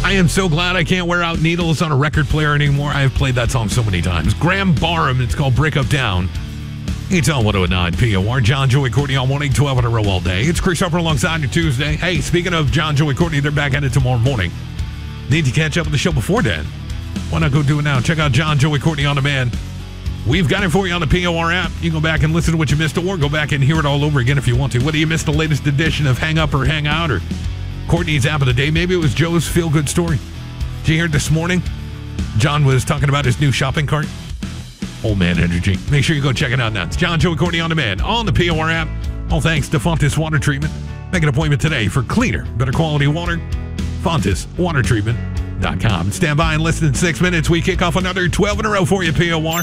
I am so glad I can't wear out needles on a record player anymore. I have played that song so many times. Graham Barham, it's called Break Up Down. It's on 109 POR. John, Joey, Courtney on 112 in a row all day. It's Chris Harper alongside your Tuesday. Hey, speaking of John, Joey, Courtney, they're back at it tomorrow morning. Need to catch up with the show before then? Why not go do it now? Check out John, Joey, Courtney on demand. We've got it for you on the POR app. You can go back and listen to what you missed, or go back and hear it all over again if you want to. Whether you missed the latest edition of Hang Up or Hang Out, or Courtney's app of the day, maybe it was Joe's feel-good story. Did you hear it this morning? John was talking about his new shopping cart. Old man energy. Make sure you go check it out now. It's John, Joey, Courtney on demand on the POR app. All thanks to Fontis Water Treatment. Make an appointment today for cleaner, better quality water. FontisWaterTreatment.com. Stand by and listen in 6 minutes. We kick off another 12 in a row for you, POR.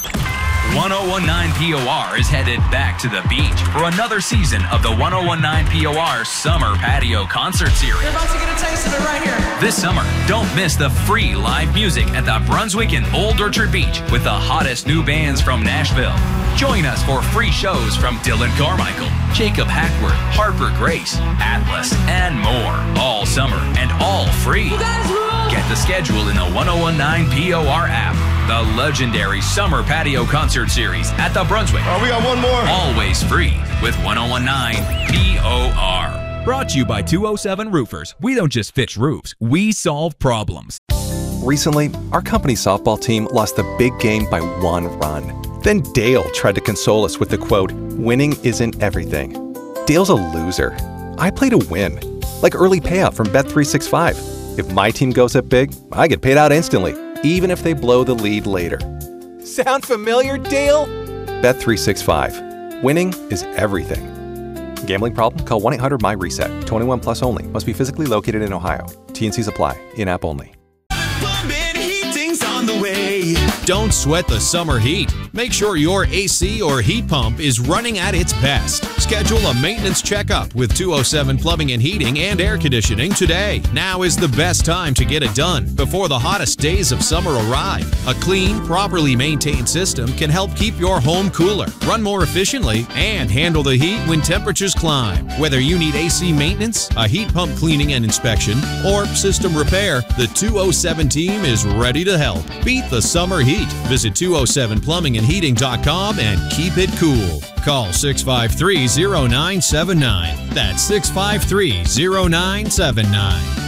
1019 POR is headed back to the beach for another season of the 1019 POR Summer Patio Concert Series. You're about to get a taste of it right here. This summer, don't miss the free live music at the Brunswick and Old Orchard Beach with the hottest new bands from Nashville. Join us for free shows from Dylan Carmichael, Jacob Hackworth, Harper Grace, Atlas, and more. All summer and all free. You guys rule! Get the schedule in the 1019 POR app. The legendary Summer Patio Concert Series at the Brunswick. Oh, we got one more. Always free with 1019 POR. Brought to you by 207 Roofers. We don't just fix roofs, we solve problems. Recently, our company's softball team lost the big game by 1 run. Then Dale tried to console us with the quote, "Winning isn't everything." Dale's a loser. I play to win. Like early payout from Bet365. If my team goes up big, I get paid out instantly, even if they blow the lead later. Sound familiar, Dale? Bet365. Winning is everything. Gambling problem? Call 1-800-MY-RESET. 21 plus only. Must be physically located in Ohio. T&Cs apply. In-app only. Don't sweat the summer heat. Make sure your AC or heat pump is running at its best. Schedule a maintenance checkup with 207 Plumbing and Heating and Air Conditioning today. Now is the best time to get it done before the hottest days of summer arrive. A clean, properly maintained system can help keep your home cooler, run more efficiently, and handle the heat when temperatures climb. Whether you need AC maintenance, a heat pump cleaning and inspection, or system repair, the 207 team is ready to help. Beat the summer heat. Visit 207plumbingandheating.com and keep it cool. Call 653-0979. That's 653-0979.